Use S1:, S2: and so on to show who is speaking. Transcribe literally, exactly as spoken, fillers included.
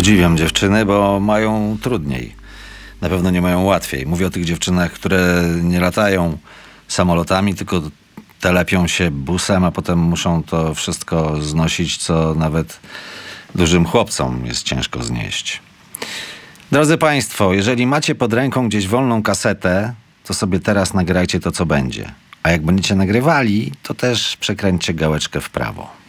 S1: Podziwiam dziewczyny, bo mają trudniej. Na pewno nie mają łatwiej. Mówię o tych dziewczynach, które nie latają samolotami, tylko telepią się busem, a potem muszą to wszystko znosić, co nawet dużym chłopcom jest ciężko znieść. Drodzy Państwo, jeżeli macie pod ręką gdzieś wolną kasetę, to sobie teraz nagrajcie to, co będzie. A jak będziecie nagrywali, to też przekręćcie gałeczkę w prawo.